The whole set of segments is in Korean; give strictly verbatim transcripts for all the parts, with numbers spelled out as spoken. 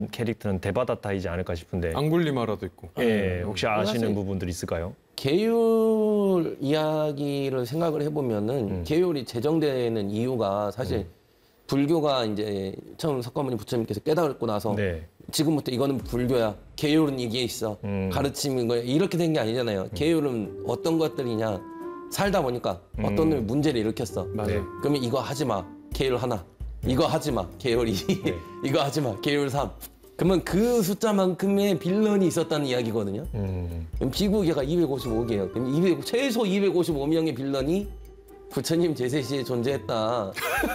캐릭터는 데바다타이지 않을까 싶은데. 앙굴리마라도 있고. 예, 혹시 아시는 부분들 있을까요? 계율 이야기를 생각을 해보면은 음. 계율이 제정되는 이유가 사실 음. 불교가 이제 처음 석가모니 부처님께서 깨달고 나서 네. 지금부터 이거는 불교야. 계율은 이게 있어. 음. 가르침인 거야. 이렇게 된 게 아니잖아요. 계율은 어떤 것들이냐. 살다 보니까 어떤 놈이 문제를 일으켰어. 맞아요. 네. 그러면 이거 하지 마. 계율 하나. 이거 하지 마. 계율 이. 네. 이거 하지 마. 계율 삼. 그러면 그 숫자만큼의 빌런이 있었다는 이야기거든요. 음. 그럼 비구계가 이백오십오 개예요. 그럼 이백, 최소 이백오십오 명의 빌런이 부처님 제세 시에 존재했다.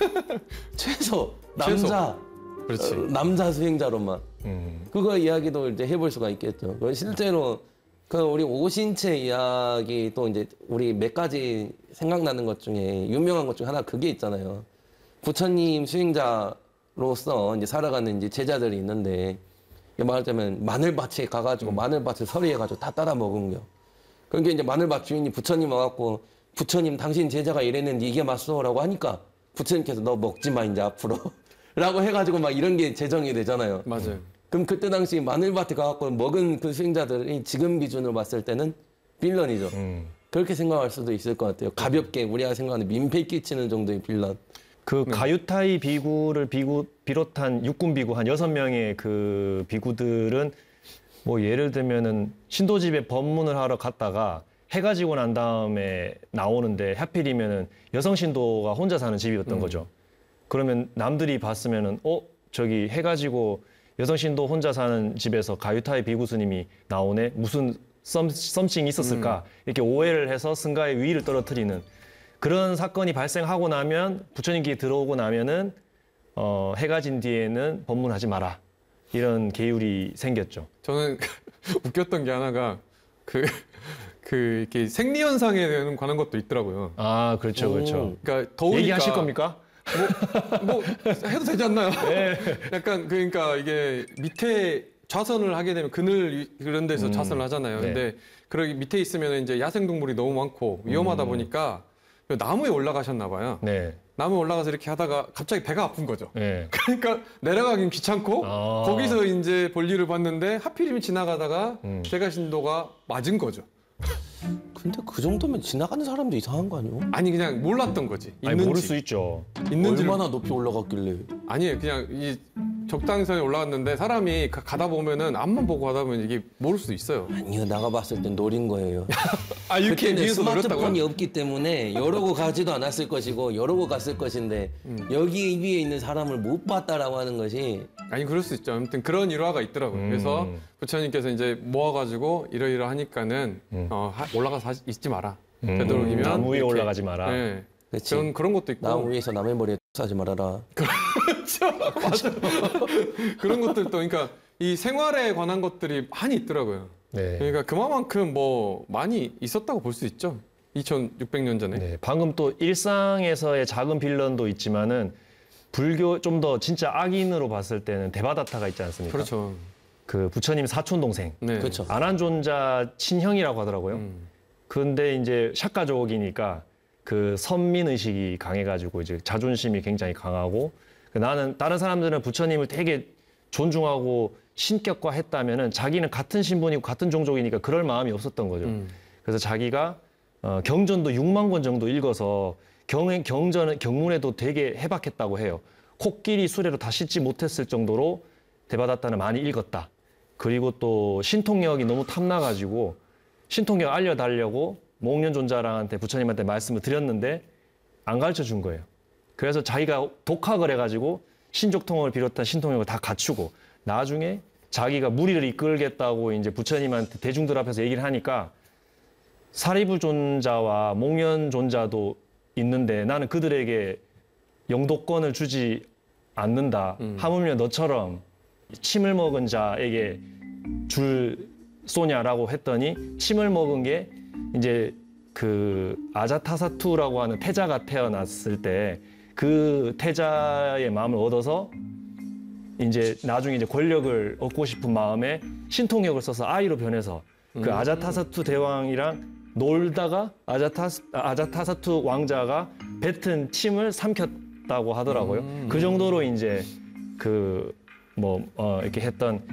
최소 남자, 그렇지. 어, 남자 수행자로만. 음. 그거 이야기도 이제 해볼 수가 있겠죠. 실제로 그 우리 오신체 이야기 또 이제 우리 몇 가지 생각나는 것 중에 유명한 것 중에 하나 그게 있잖아요. 부처님 수행자로서 이제 살아가는 이제 제자들이 있는데 말하자면 마늘밭에 가가지고 음. 마늘밭을 서리해가지고 다 따라 먹은 거. 그러니까 이제 마늘밭 주인이 부처님 와갖고 부처님 당신 제자가 이랬는데 이게 맞소라고 하니까 부처님께서 너 먹지 마 이제 앞으로 라고 해가지고 막 이런 게 제정이 되잖아요. 맞아요. 그럼 그때 당시 마늘밭에 가갖고 먹은 그 수행자들이 지금 기준으로 봤을 때는 빌런이죠. 음. 그렇게 생각할 수도 있을 것 같아요. 가볍게 우리가 생각하는 민폐 끼치는 정도의 빌런. 그 가유타이 비구를 비구 비롯한 육군 비구 한 여섯 명의 그 비구들은 뭐 예를 들면은 신도집에 법문을 하러 갔다가 해가 지고 난 다음에 나오는데 하필이면은 여성 신도가 혼자 사는 집이었던 음. 거죠. 그러면 남들이 봤으면은 어 저기 해가 지고 여성 신도 혼자 사는 집에서 가유타이 비구 스님이 나오네 무슨 썸 썸씽이 있었을까 음. 이렇게 오해를 해서 승가의 위를 떨어뜨리는. 그런 사건이 발생하고 나면 부처님께 들어오고 나면은 어, 해가 진 뒤에는 법문하지 마라 이런 계율이 생겼죠. 저는 웃겼던 게 하나가 그, 그 이렇게 생리 현상에 대한 관한 것도 있더라고요. 아 그렇죠, 그렇죠. 그러니까 더우니까 얘기하실 겁니까? 뭐, 뭐 해도 되지 않나요? 네. 약간 그러니까 이게 밑에 좌선을 하게 되면 그늘 그런 데서 음, 좌선을 하잖아요. 네. 근데 그러기 밑에 있으면 이제 야생 동물이 너무 많고 위험하다 음. 보니까 나무에 올라가셨나 봐요. 네. 나무에 올라가서 이렇게 하다가 갑자기 배가 아픈 거죠. 네. 그러니까 내려가긴 귀찮고 아. 거기서 이제 볼일을 봤는데 하필이면 지나가다가 음. 제가 신도가 맞은 거죠. 근데 그 정도면 지나가는 사람도 이상한 거 아니에요? 아니 그냥 몰랐던 거지. 아니 있는지. 모를 수 있죠. 있는지를 얼마나 높이 올라갔길래. 아니에요. 그냥 이 적당선에 올라갔는데 사람이 가- 가다 보면은 앞만 보고 가다 보면 이게 모를 수도 있어요. 아니요, 나가 봤을 땐 노린 거예요. 아 이렇게 그때는 위에서 스마트폰이 노렸다고요? 없기 때문에 여러고 가지도 않았을 것이고 여러고 갔을 것인데 음. 여기 위에 있는 사람을 못 봤다라고 하는 것이 아니 그럴 수 있죠. 아무튼 그런 일화가 있더라고요. 음. 그래서 부처님께서 이제 모아가지고 이러이러하니까는 음. 어, 하- 올라가서 하지- 있지 마라. 음, 되도록이면 나무 위에 이렇게. 올라가지 마라. 네. 그렇지. 그런 그런 것도 있고. 나무 위에서 남의 머리에 싸지 말아라. 맞아. 그런 것들도 그러니까 이 생활에 관한 것들이 많이 있더라고요. 네. 그러니까 그만큼 뭐 많이 있었다고 볼 수 있죠. 이천육백 년 전에. 네. 방금 또 일상에서의 작은 빌런도 있지만은 불교 좀 더 진짜 악인으로 봤을 때는 데바다타가 있지 않습니까? 그렇죠. 그 부처님 사촌 동생. 네. 그렇죠. 아난존자 친형이라고 하더라고요. 음. 근데 이제 샤카족이니까 그 선민 의식이 강해가지고 이제 자존심이 굉장히 강하고 그 나는 다른 사람들은 부처님을 되게 존중하고 신격화했다면은 자기는 같은 신분이고 같은 종족이니까 그럴 마음이 없었던 거죠. 음. 그래서 자기가 어, 경전도 육만 권 정도 읽어서 경, 경전 경문에도 되게 해박했다고 해요. 코끼리 수레로 다 씻지 못했을 정도로 데바다타는 많이 읽었다. 그리고 또 신통력이 너무 탐나가지고 신통력 알려달라고 목련존자랑한테 부처님한테 말씀을 드렸는데 안 가르쳐 준 거예요. 그래서 자기가 독학을 해가지고 신족통을 비롯한 신통력을 다 갖추고 나중에 자기가 무리를 이끌겠다고 이제 부처님한테 대중들 앞에서 얘기를 하니까 사리부존자와 목련존자도 있는데 나는 그들에게 영도권을 주지 않는다. 음. 하물며 너처럼 침을 먹은 자에게 줄 쏘냐라고 했더니 침을 먹은 게 이제 그 아자타사투라고 하는 태자가 태어났을 때 그 태자의 마음을 얻어서 이제 나중에 이제 권력을 얻고 싶은 마음에 신통력을 써서 아이로 변해서 그 음. 아자타사투 대왕이랑 놀다가 아자타스, 아자타사투 왕자가 뱉은 침을 삼켰다고 하더라고요. 음. 그 정도로 이제 그 뭐 어, 이렇게 했던